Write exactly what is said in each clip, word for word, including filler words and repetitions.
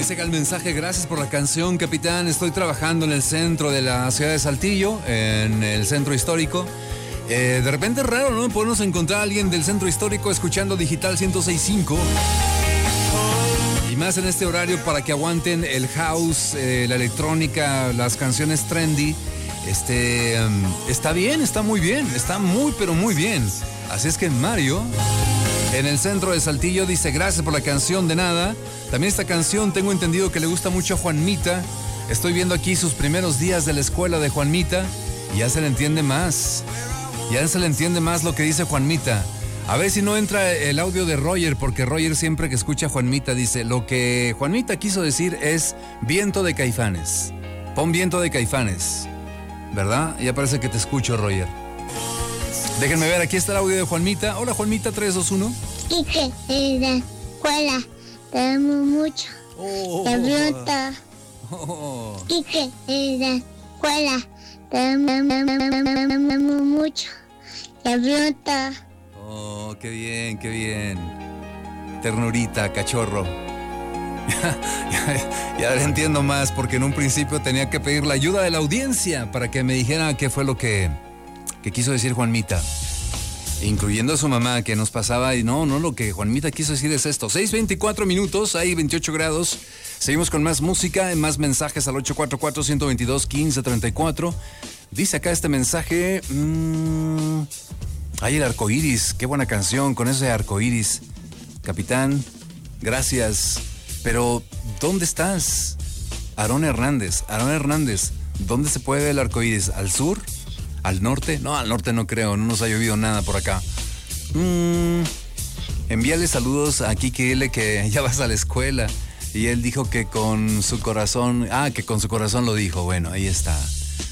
dice acá el mensaje: gracias por la canción, capitán. Estoy trabajando en el centro de la ciudad de Saltillo, en el centro histórico. Eh, de repente es raro, ¿no? Podemos encontrar a alguien del centro histórico escuchando Digital ciento seis punto cinco. Y más en este horario para que aguanten el house, eh, la electrónica, las canciones trendy. Este, um, está bien, está muy bien, está muy pero muy bien. Así es que Mario, en el centro de Saltillo, dice: gracias por la canción, de nada. También esta canción tengo entendido que le gusta mucho a Juanmita. Estoy viendo aquí sus primeros días de la escuela de Juanmita y ya se le entiende más. Ya se le entiende más lo que dice Juanmita. A ver si no entra el audio de Roger, porque Roger siempre que escucha a Juanmita dice: lo que Juanmita quiso decir es viento de Caifanes. Pon viento de Caifanes, ¿verdad? Ya parece que te escucho, Roger. Déjenme ver, aquí está el audio de Juanmita. Hola, Juanmita, tres, dos, uno. Y que en la escuela te amo mucho. Oh, te pregunto. Oh. Y que en la escuela te amo mucho. Te pregunto. Oh, qué bien, qué bien. Ternurita, cachorro. ya, ya le entiendo más, porque en un principio tenía que pedir la ayuda de la audiencia para que me dijera qué fue lo que, que quiso decir Juanmita, incluyendo a su mamá, que nos pasaba y no, no, lo que Juanmita quiso decir es esto. seis veinticuatro minutos, hay veintiocho grados. Seguimos con más música, más mensajes al ocho cuatro cuatro, uno dos dos, uno cinco tres cuatro. Dice acá este mensaje: mmm, ay, el arcoíris, qué buena canción con ese arcoíris. Capitán, gracias. Pero, ¿dónde estás? Aarón Hernández, Aarón Hernández, ¿dónde se puede ver el arcoíris? ¿Al sur? ¿Al norte? No, al norte no creo, no nos ha llovido nada por acá. Mm, envíale saludos a Kiki L, que ya vas a la escuela. Y él dijo que con su corazón, ah, que con su corazón lo dijo. Bueno, ahí está.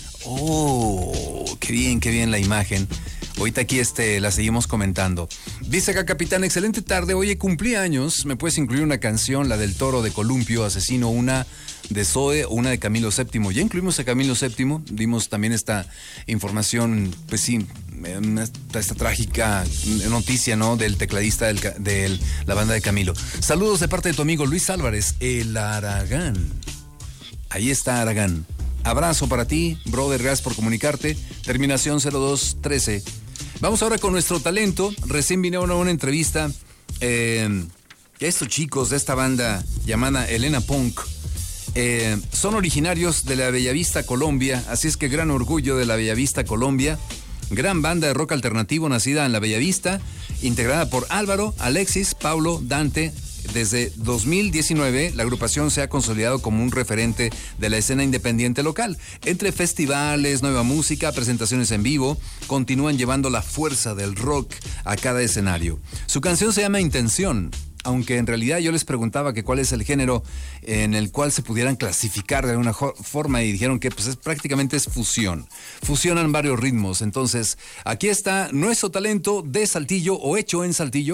Oh, qué bien, qué bien la imagen. Ahorita aquí este, la seguimos comentando. Dice acá, capitán, excelente tarde. Oye, cumplí años. ¿Me puedes incluir una canción? La del Toro de Columpio, Asesino, una de Zoe, una de Camilo séptimo. Ya incluimos a Camilo séptimo. Dimos también esta información, pues sí, esta trágica noticia, ¿no? Del tecladista del, de la banda de Camilo. Saludos de parte de tu amigo Luis Álvarez, el Aragán. Ahí está Aragán. Abrazo para ti, brother, gracias por comunicarte. Terminación cero dos trece. Vamos ahora con nuestro talento. Recién vinieron a una entrevista. Eh, estos chicos de esta banda llamada Elena Punk eh, son originarios de la Bellavista, Colombia. Así es que gran orgullo de la Bellavista, Colombia. Gran banda de rock alternativo nacida en la Bellavista, integrada por Álvaro, Alexis, Pablo, Dante. Desde dos mil diecinueve, la agrupación se ha consolidado como un referente de la escena independiente local. Entre festivales, nueva música, presentaciones en vivo, continúan llevando la fuerza del rock a cada escenario. Su canción se llama Intención, aunque en realidad yo les preguntaba que cuál es el género en el cual se pudieran clasificar de alguna forma y dijeron que pues es, prácticamente es fusión. Fusionan varios ritmos. Entonces, aquí está nuestro talento de Saltillo, o hecho en Saltillo.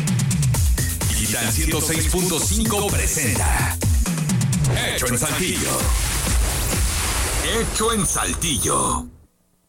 Digital ciento seis punto cinco presenta Hecho en Saltillo. Hecho en Saltillo.